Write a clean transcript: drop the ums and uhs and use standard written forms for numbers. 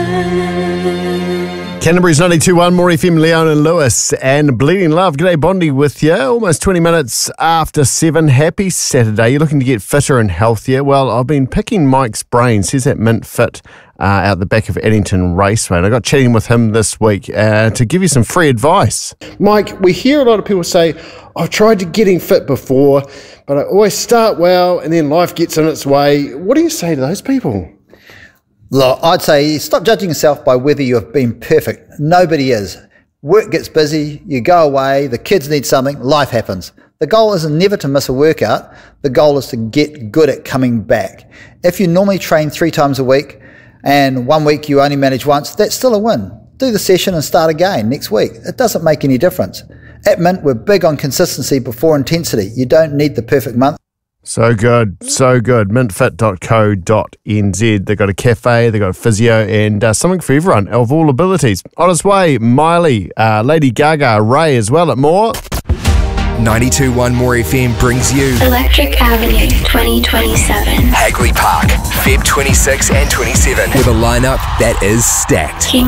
Canterbury's 92.1, More FM, Leon and Lewis, and Bleeding Love. G'day, Bondi with you. Almost 20 minutes after 7. Happy Saturday. You're looking to get fitter and healthier. Well, I've been picking Mike's brains. He's at Mint Fit out the back of Addington Raceway. And I got chatting with him this week to give you some free advice. Mike, we hear a lot of people say, I've tried to getting fit before, but I always start well and then life gets in its way. What do you say to those people? Look, I'd say stop judging yourself by whether you have been perfect. Nobody is. Work gets busy, you go away, the kids need something, life happens. The goal isn't never to miss a workout. The goal is to get good at coming back. If you normally train 3 times a week and 1 week you only manage once, that's still a win. Do the session and start again next week. It doesn't make any difference. At Mint, we're big on consistency before intensity. You don't need the perfect month. So good, so good. Mintfit.co.nz. They've got a cafe, they've got a physio, and something for everyone of all abilities. On its way, Miley, Lady Gaga, Ray as well at More. 92.1 More FM brings you Electric Avenue 2027. Hagley Park, Feb 26 and 27, with a lineup that is stacked.